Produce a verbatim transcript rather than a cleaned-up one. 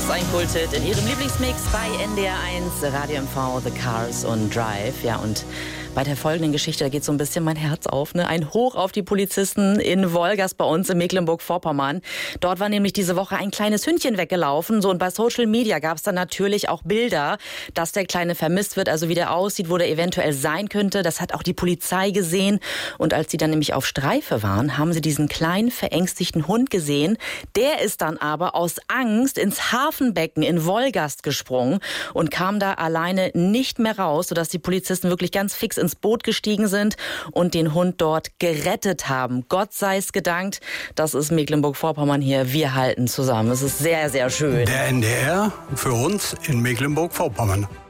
ein Kulthit in ihrem Lieblingsmix bei N D R eins, Radio M V, The Cars und Drive. Ja, und bei der folgenden Geschichte, da geht so ein bisschen mein Herz auf, ne? Ein Hoch auf die Polizisten in Wolgast bei uns in Mecklenburg-Vorpommern. Dort war nämlich diese Woche ein kleines Hündchen weggelaufen. So, und bei Social Media gab es dann natürlich auch Bilder, dass der Kleine vermisst wird, also wie der aussieht, wo der eventuell sein könnte. Das hat auch die Polizei gesehen. Und als sie dann nämlich auf Streife waren, haben sie diesen kleinen, verängstigten Hund gesehen. Der ist dann aber aus Angst ins Hafenbecken in Wolgast gesprungen und kam da alleine nicht mehr raus, sodass die Polizisten wirklich ganz fix ins Boot gestiegen sind und den Hund dort gerettet haben. Gott sei es gedankt. Das ist Mecklenburg-Vorpommern hier. Wir halten zusammen. Es ist sehr, sehr schön. Der N D R für uns in Mecklenburg-Vorpommern.